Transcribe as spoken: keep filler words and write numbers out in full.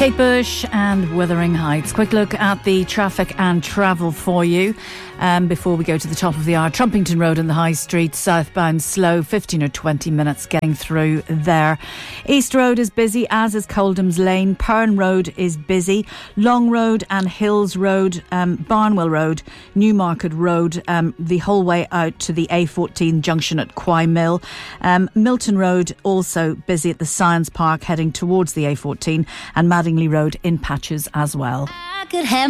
Kate Bush and Wuthering Heights. Quick look at the traffic and travel for you um, before we go to the top of the hour. Trumpington Road in the High Street, southbound slow, fifteen or twenty minutes getting through there. East Road is busy, as is Coldham's Lane. Perrin Road is busy. Long Road and Hills Road, um, Barnwell Road, Newmarket Road, um, the whole way out to the A fourteen junction at Quay Mill. Um, Milton Road also busy at the Science Park heading towards the A fourteen, and Madingley Road in patches as well. I could have